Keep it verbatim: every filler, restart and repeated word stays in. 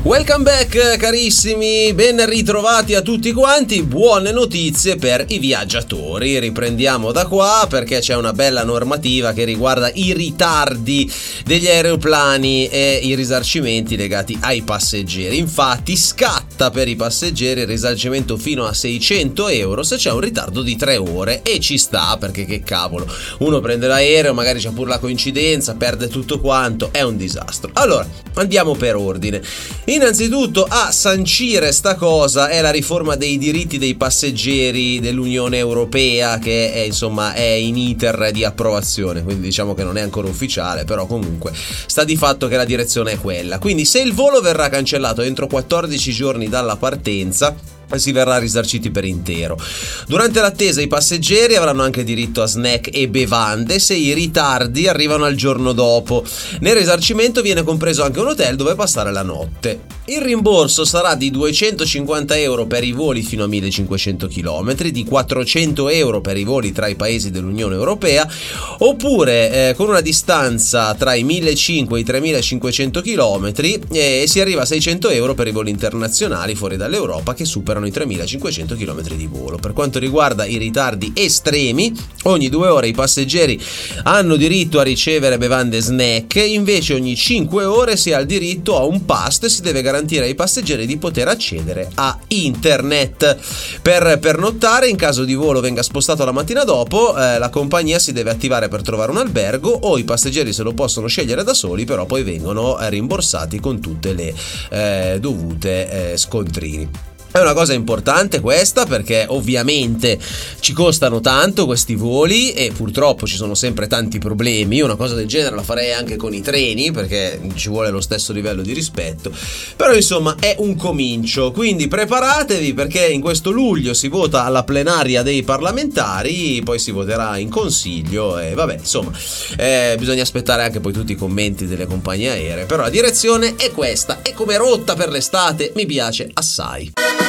Welcome back carissimi, ben ritrovati a tutti quanti, buone notizie per i viaggiatori. Riprendiamo da qua perché c'è una bella normativa che riguarda i ritardi degli aeroplani e i risarcimenti legati ai passeggeri. Infatti scatta per i passeggeri il risarcimento fino a seicento euro se c'è un ritardo di tre ore, e ci sta, perché che cavolo, uno prende l'aereo, magari c'è pure la coincidenza, perde tutto quanto, è un disastro. Allora, andiamo per ordine. Innanzitutto a sancire sta cosa è la riforma dei diritti dei passeggeri dell'Unione Europea, che è insomma è in iter di approvazione, quindi diciamo che non è ancora ufficiale, però comunque sta di fatto che la direzione è quella. Quindi se il volo verrà cancellato entro quattordici giorni dalla partenza, si verrà risarciti per intero. Durante l'attesa i passeggeri avranno anche diritto a snack e bevande se i ritardi arrivano al giorno dopo. Nel risarcimento viene compreso anche un hotel dove passare la notte. Il rimborso sarà di duecentocinquanta euro per i voli fino a millecinquecento chilometri, di quattrocento euro per i voli tra i paesi dell'Unione Europea, oppure eh, con una distanza tra i millecinquecento e i tremilacinquecento chilometri, e eh, si arriva a seicento euro per i voli internazionali fuori dall'Europa che superano i tremilacinquecento chilometri di volo. Per quanto riguarda i ritardi estremi, ogni due ore i passeggeri hanno diritto a ricevere bevande e snack, invece ogni cinque ore si ha il diritto a un pass e si deve garantire ai passeggeri di poter accedere a internet. Per pernottare, in caso di volo venga spostato la mattina dopo, eh, la compagnia si deve attivare per trovare un albergo, o i passeggeri se lo possono scegliere da soli, però poi vengono eh, rimborsati con tutte le eh, dovute eh, scontrini. È una cosa importante questa, perché ovviamente ci costano tanto questi voli e purtroppo ci sono sempre tanti problemi. Io una cosa del genere la farei anche con i treni, perché ci vuole lo stesso livello di rispetto, però insomma è un comincio, quindi preparatevi, perché in questo luglio si vota alla plenaria dei parlamentari, poi si voterà in consiglio e vabbè, insomma eh, bisogna aspettare anche poi tutti i commenti delle compagnie aeree, però la direzione è questa e come rotta per l'estate mi piace assai.